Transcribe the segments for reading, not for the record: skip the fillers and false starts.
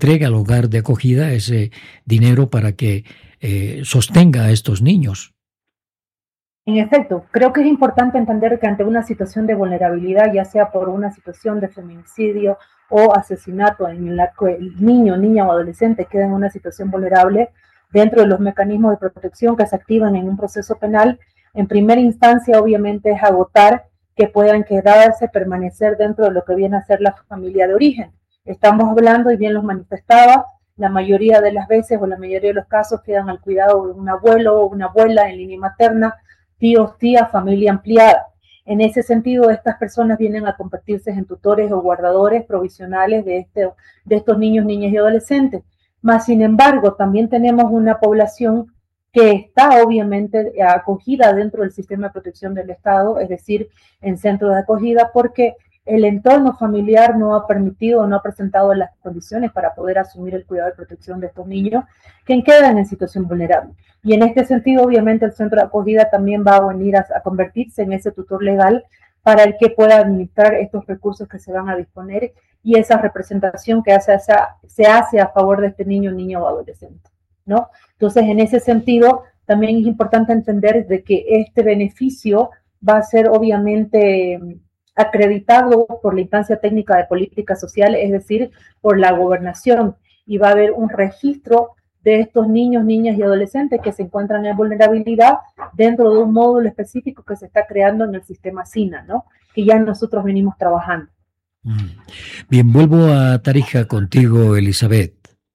entregue al hogar de acogida ese dinero para que sostenga a estos niños. En efecto, creo que es importante entender que ante una situación de vulnerabilidad, ya sea por una situación de feminicidio o asesinato en la que el niño, niña o adolescente queda en una situación vulnerable, dentro de los mecanismos de protección que se activan en un proceso penal, en primera instancia obviamente es agotar que puedan quedarse, permanecer dentro de lo que viene a ser la familia de origen. Estamos hablando, y bien los manifestaba, la mayoría de las veces o la mayoría de los casos quedan al cuidado de un abuelo o una abuela en línea materna, tíos, tías, familia ampliada. En ese sentido, estas personas vienen a convertirse en tutores o guardadores provisionales de estos niños, niñas y adolescentes. Mas, sin embargo, también tenemos una población que está obviamente acogida dentro del sistema de protección del Estado, es decir, en centros de acogida, porque el entorno familiar no ha permitido, no ha presentado las condiciones para poder asumir el cuidado y protección de estos niños que quedan en situación vulnerable. Y en este sentido, obviamente, el centro de acogida también va a venir a convertirse en ese tutor legal para el que pueda administrar estos recursos que se van a disponer y esa representación que se hace a favor de este niño, niña o adolescente, ¿no? Entonces, en ese sentido, también es importante entender de que este beneficio va a ser obviamente acreditado por la instancia técnica de política social, es decir, por la gobernación, y va a haber un registro de estos niños, niñas y adolescentes que se encuentran en vulnerabilidad dentro de un módulo específico que se está creando en el sistema SINA, ¿no? Que ya nosotros venimos trabajando. Bien, vuelvo a Tarija contigo, Elizabeth.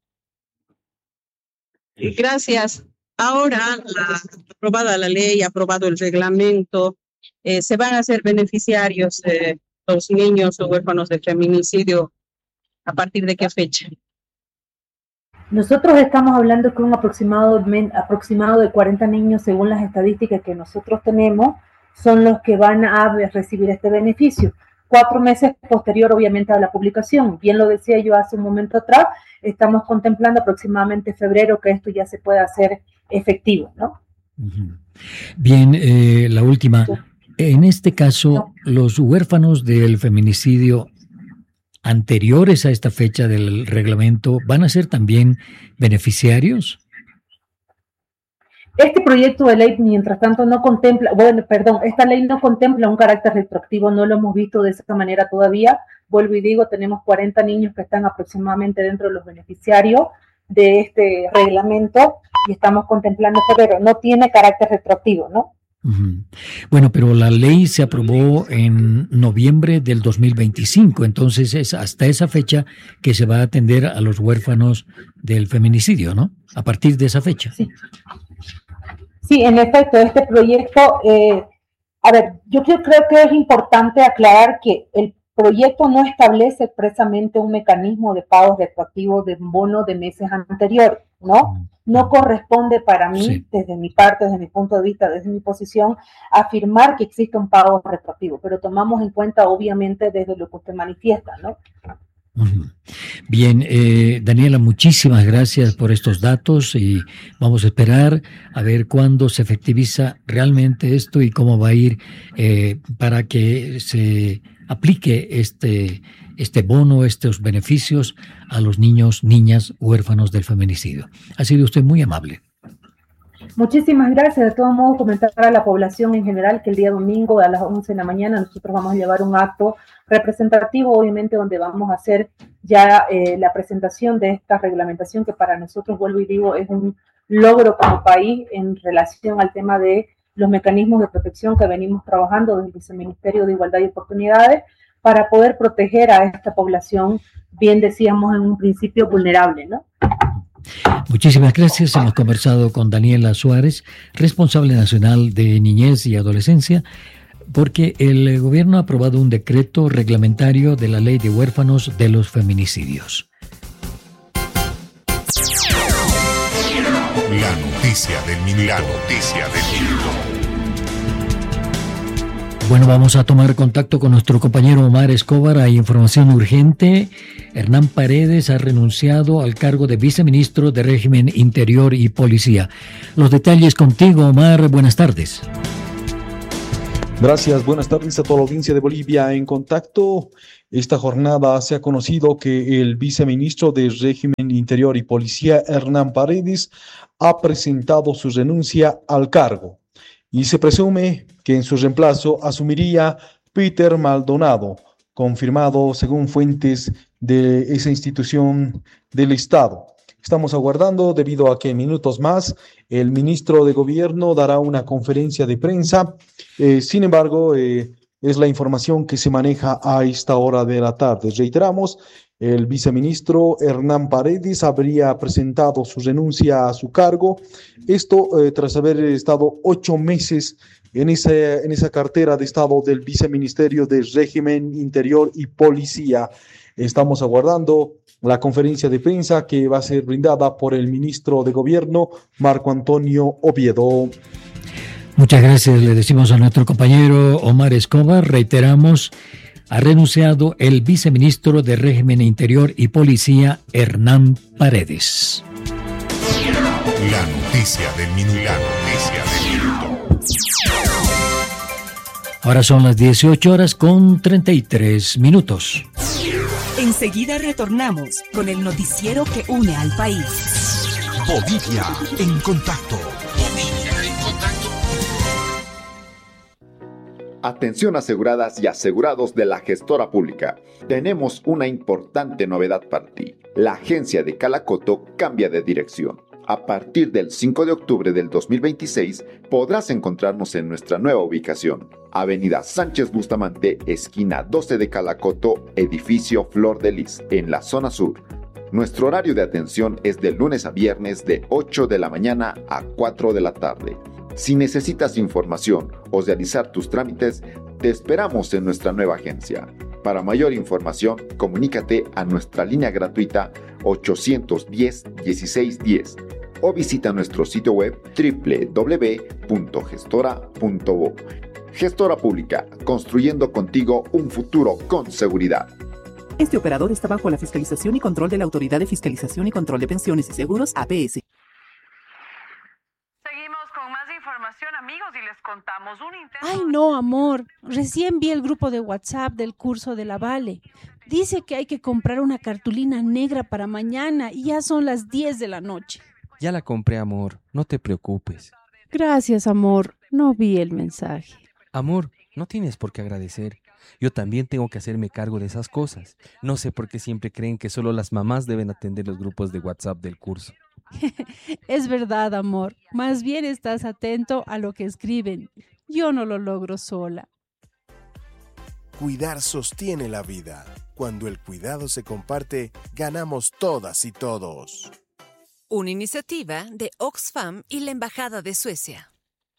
Gracias. Ahora, aprobada la ley, aprobado el reglamento, se van a hacer beneficiarios los niños o huérfanos de feminicidio. ¿A partir de qué fecha? Nosotros estamos hablando que un aproximado de 40 niños, según las estadísticas que nosotros tenemos, son los que van a recibir este beneficio. 4 meses posterior, obviamente, a la publicación. Bien lo decía yo hace un momento atrás, estamos contemplando aproximadamente febrero que esto ya se pueda hacer efectivo, ¿no? Bien, la última. En este caso, los huérfanos del feminicidio anteriores a esta fecha del reglamento, ¿van a ser también beneficiarios? Este proyecto de ley, mientras tanto, esta ley no contempla un carácter retroactivo, no lo hemos visto de esa manera todavía. Vuelvo y digo, tenemos 40 niños que están aproximadamente dentro de los beneficiarios de este reglamento y estamos contemplando febrero. No tiene carácter retroactivo, ¿no? Bueno, pero la ley se aprobó en noviembre del 2025, entonces es hasta esa fecha que se va a atender a los huérfanos del feminicidio, ¿no? A partir de esa fecha. Sí, en efecto, este proyecto, yo creo que es importante aclarar que el proyecto no establece expresamente un mecanismo de pagos retroactivos de un bono de meses anteriores, ¿no? No corresponde para mí, desde mi parte, desde mi punto de vista, desde mi posición, afirmar que existe un pago retroactivo, pero tomamos en cuenta, obviamente, desde lo que usted manifiesta, ¿no? Bien, Daniela, muchísimas gracias por estos datos y vamos a esperar a ver cuándo se efectiviza realmente esto y cómo va a ir para que se aplique este bono, estos beneficios a los niños, niñas, huérfanos del feminicidio. Ha sido usted muy amable. Muchísimas gracias. De todos modos, comentar a la población en general que el día domingo a las 11 de la mañana nosotros vamos a llevar un acto representativo, obviamente, donde vamos a hacer ya la presentación de esta reglamentación que para nosotros, vuelvo y digo, es un logro como país en relación al tema de los mecanismos de protección que venimos trabajando desde el Viceministerio de Igualdad y Oportunidades para poder proteger a esta población, bien decíamos en un principio, vulnerable, ¿no? Muchísimas gracias. Hemos conversado con Daniela Suárez, responsable nacional de Niñez y Adolescencia, porque el gobierno ha aprobado un decreto reglamentario de la Ley de Huérfanos de los Feminicidios. La noticia del minuto. Bueno, vamos a tomar contacto con nuestro compañero Omar Escobar. Hay información urgente. Hernán Paredes ha renunciado al cargo de viceministro de Régimen Interior y Policía. Los detalles contigo, Omar. Buenas tardes. Gracias, buenas tardes a toda la audiencia de Bolivia en Contacto. Esta jornada se ha conocido que el viceministro de Régimen Interior y Policía, Hernán Paredes, ha presentado su renuncia al cargo y se presume que en su reemplazo asumiría Peter Maldonado, confirmado según fuentes de esa institución del Estado. Estamos aguardando debido a que en minutos más el ministro de Gobierno dará una conferencia de prensa. Sin embargo, es la información que se maneja a esta hora de la tarde. Reiteramos, el viceministro Hernán Paredes habría presentado su renuncia a su cargo. Esto tras haber estado 8 meses en esa cartera de Estado del Viceministerio de Régimen Interior y Policía. Estamos aguardando la conferencia de prensa que va a ser brindada por el ministro de Gobierno, Marco Antonio Oviedo. Muchas gracias, le decimos a nuestro compañero Omar Escobar. Reiteramos, ha renunciado el viceministro de Régimen Interior y Policía, Hernán Paredes. La noticia del minuto. Ahora son las 18:33. Enseguida retornamos con el noticiero que une al país. Bolivia en Contacto. Atención aseguradas y asegurados de la gestora pública. Tenemos una importante novedad para ti. La agencia de Calacoto cambia de dirección. A partir del 5 de octubre del 2026 podrás encontrarnos en nuestra nueva ubicación. Avenida Sánchez Bustamante, esquina 12 de Calacoto, edificio Flor de Lis, en la zona sur. Nuestro horario de atención es de lunes a viernes de 8 de la mañana a 4 de la tarde. Si necesitas información o realizar tus trámites, te esperamos en nuestra nueva agencia. Para mayor información, comunícate a nuestra línea gratuita 810-1610 o visita nuestro sitio web www.gestora.bo. Gestora Pública, construyendo contigo un futuro con seguridad. Este operador está bajo la fiscalización y control de la Autoridad de Fiscalización y Control de Pensiones y Seguros, APS. Amigos, y les contamos un intento. Ay, no, amor. Recién vi el grupo de WhatsApp del curso de la Vale. Dice que hay que comprar una cartulina negra para mañana y ya son las 10 de la noche. Ya la compré, amor. No te preocupes. Gracias, amor. No vi el mensaje. Amor, no tienes por qué agradecer. Yo también tengo que hacerme cargo de esas cosas. No sé por qué siempre creen que solo las mamás deben atender los grupos de WhatsApp del curso. Es verdad, amor. Más bien estás atento a lo que escriben. Yo no lo logro sola. Cuidar sostiene la vida. Cuando el cuidado se comparte, ganamos todas y todos. Una iniciativa de Oxfam y la Embajada de Suecia.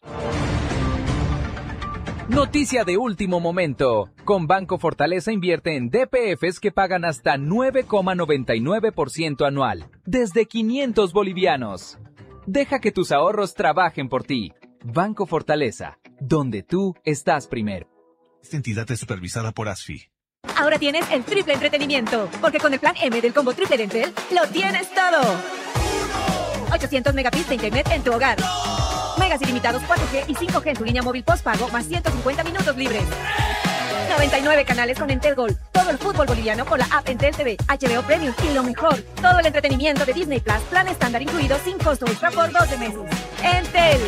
Noticia de último momento. Con Banco Fortaleza invierte en DPFs que pagan hasta 9,99% anual, desde 500 bolivianos. Deja que tus ahorros trabajen por ti. Banco Fortaleza, donde tú estás primero. Esta entidad es supervisada por ASFI. Ahora tienes el triple entretenimiento, porque con el plan M del combo triple de Entel, lo tienes todo. 800 megabits de internet en tu hogar. Megas ilimitados 4G y 5G en tu línea móvil postpago, más 150 minutos libres. 99 canales con Entel Gold. Todo el fútbol boliviano con la app Entel TV, HBO Premium y lo mejor, todo el entretenimiento de Disney Plus, plan estándar incluido sin costo extra por 12 meses. Entel.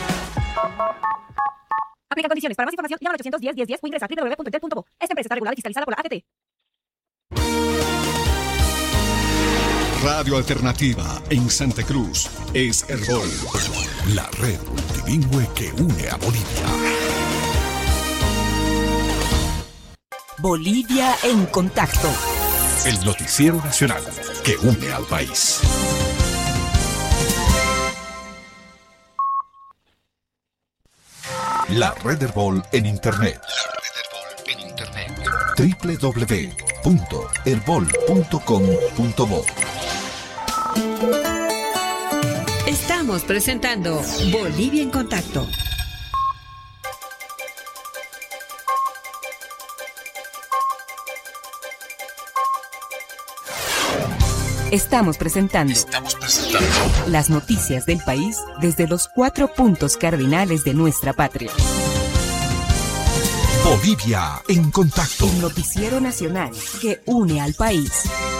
Aplica condiciones. Para más información, llama al 810-1010 o ingresa a www.entel.bo. Esta empresa está regulada y fiscalizada por la ATT. Radio Alternativa en Santa Cruz es Herbol, la red multilingüe que une a Bolivia. Bolivia en Contacto. El noticiero nacional que une al país. La red Herbol en Internet. www.herbol.com.bo. Estamos presentando Bolivia en Contacto. Estamos presentando las noticias del país desde los 4 puntos cardinales de nuestra patria. Bolivia en contacto. El noticiero nacional que une al país.